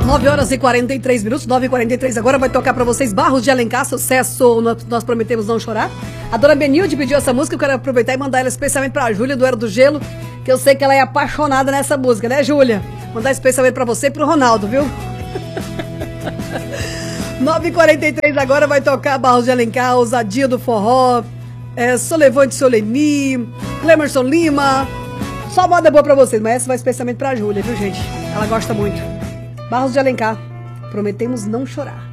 9 horas e 43 minutos, 9h43 agora, vai tocar pra vocês Barros de Alencar, sucesso, nós prometemos não chorar. A dona Benilde pediu essa música, eu quero aproveitar e mandar ela especialmente pra Júlia do Era do Gelo, que eu sei que ela é apaixonada nessa música, né, Júlia? Mandar especialmente pra você e pro Ronaldo, viu? 9h43 agora, vai tocar Barros de Alencar, Ousadia do Forró, Solevante Soleni, Clemerson Lima, só moda boa pra vocês, mas essa vai especialmente pra Júlia, viu, gente? Ela gosta muito. Barros de Alencar, prometemos não chorar.